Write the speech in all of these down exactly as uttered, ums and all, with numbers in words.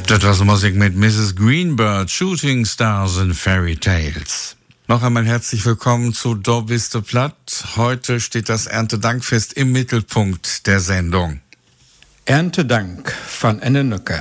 Das war so Musik mit Misses Greenbird, Shooting Stars and Fairy Tales. Noch einmal herzlich willkommen zu Do bist du platt. Heute steht das Erntedankfest im Mittelpunkt der Sendung. Erntedank van Enne Nücke.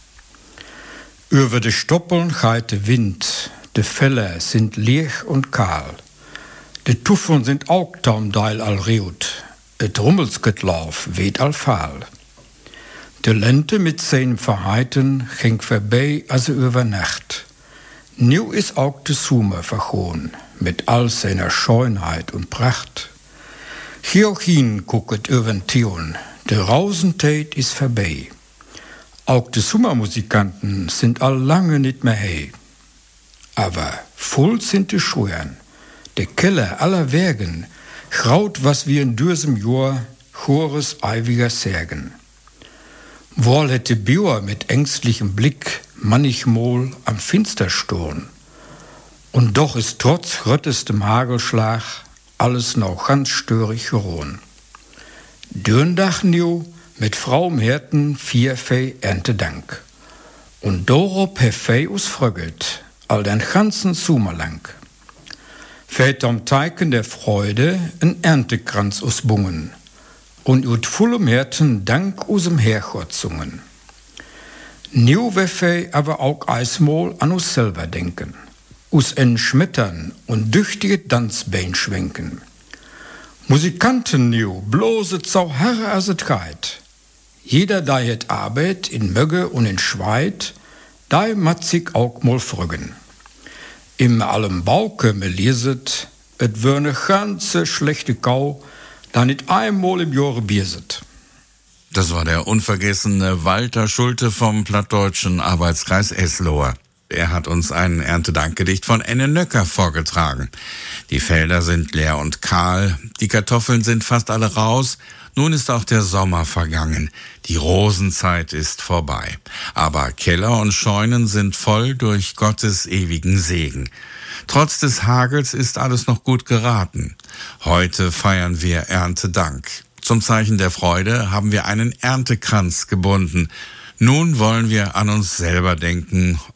Über de Stoppeln geht de Wind, de Felder sind leer und kahl. De Tuffeln sind auch taumdeil al riut, et Rummelsketlauf weht al fahl. De Lente mit seinen Verheiten ging vorbei als über Nacht. Nu ist auch de Summe vergoen, mit all seiner Schönheit und Pracht. Hierhin gucket übern Tion, de Rausentät ist vorbei. Auch de Sommermusikanten sind all lange nicht mehr hei. Aber voll sind de Schuern, de Keller aller Wägen, graut was wir in dürsem Jahr chores ewiger Särgen. Wohl hätte Bauer mit ängstlichem Blick manchmal am Finster stohn. Und doch ist trotz röttestem Hagelschlag alles noch ganz störig gerohn. Dürndach nu mit Frau im Hirten vier Fei Erntedank. Und dorob he Fei us fröget, all den ganzen Sommer lang. Fällt am Teiken der Freude ein Erntekranz us Bungen. Und ut vollem Herzen Dank usem Herrgott zungen. Nu weffe aber auch eismol an us selber denken, us en schmettern und düchtige Tanzbein schwenken. Musikanten nu, bloße zau Herre as et geit. Jeder da het Arbeit in Mögge und in Schweid, da mat sich auch mol frögen. Im allem Bauke me leset, et wär ne ganze schlechte Kau, da nicht einmal im Jahre bierset. Das war der unvergessene Walter Schulte vom Plattdeutschen Arbeitskreis Eslohe. Er hat uns ein Erntedankgedicht von Enne Nöcker vorgetragen. Die Felder sind leer und kahl, die Kartoffeln sind fast alle raus, nun ist auch der Sommer vergangen, die Rosenzeit ist vorbei. Aber Keller und Scheunen sind voll durch Gottes ewigen Segen. Trotz des Hagels ist alles noch gut geraten. Heute feiern wir Erntedank. Zum Zeichen der Freude haben wir einen Erntekranz gebunden. Nun wollen wir an uns selber denken